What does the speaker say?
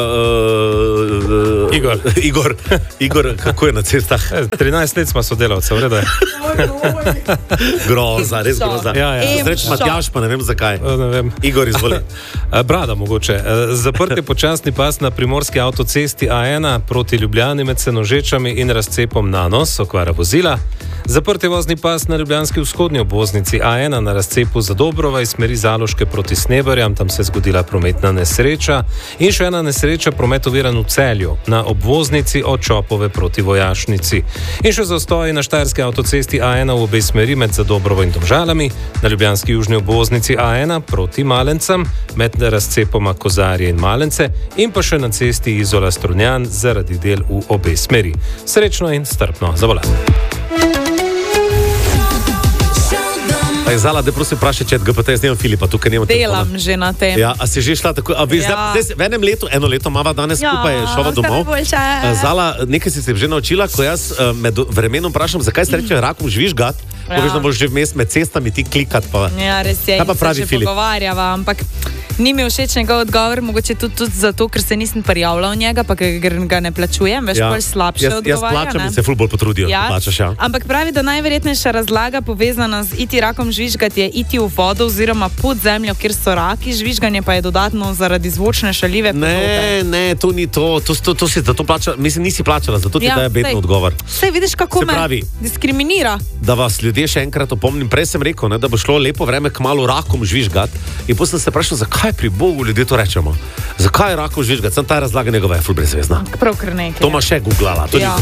Igor, kako je na cestah? 13 let smo sodelavci, vredo je. Groza, res groza. Sreč Matjaž, pa ne vem zakaj. Ne vem. Igor, izvoli. Brada mogoče. Zaprt je počasni pas na primorski avtocesti A1 proti Ljubljani med Senožečami in razcepom Nanos, okvara vozila. Zaprt je vozni pas na ljubljanski vzhodni obvoznici A1 na razcepu Zadobrova iz smeri Zaloške proti Sneberjam, tam se je zgodila prometna nesreča. In še ena nesreča, promet oviran v Celju, na obvoznici od Čopove proti Vojašnici. In še zastoji na štajerski avtocesti A1 v obe smeri med Zadobrovo in Domžalami, na ljubljanski južni obvoznici A1 proti Malencem, med razcepoma Kozarje in Malence in pa še na cesti Izola-Strunjan zaradi del v obe smeri. Srečno in strpno za volan. Zala, da prosim vprašaj, če je GPT, jaz nemam Filipa, tukaj nemam telefona. Delam že na tem. Ja, a si že šla tako, a vi zdaj, v enem letu, eno leto mava danes skupaj šova domov. Zala, nekaj si se že naučila, ko jaz med vremenom vprašam, zakaj se reče rakom žvižgat, poveš, da boš že vmes med cestami ti klikat pa. Ja, res je, kaj pa pravi Filip? Pogovarjava, ampak ni mi všeč njegov odgovor, mogoče tudi zato, ker se nisem prijavila v njega, pa ker ga ne plačujem, veš, bolj slabše odgovarja. Jaz plačam in se ful bolj potrudijo, plačaš, ja. Ampak pravi, da najverjetnejša razlaga povezana z iti rakom žvižgat je iti v vodo oziroma pod zemljo, kjer so raki, žvižganje pa je dodatno zaradi zvočne šaljive podobe. Ne, to ni to si zato plačala, mislim, nisi plačala, zato ti daje bedno odgovor. Sej vidiš, kako me diskriminira. Da vas ljudje še enkrat opomnim, prej sem rekel, da bo šlo lepo vreme kmalu rakom žvižgat in potem sem se vprašal, zakaj pri Bogu ljudje to rečemo? Zakaj rakom žvižgat? Sem ta razlaga njegova je ful brezvezna. Prav kar nekaj. To ima še googlala.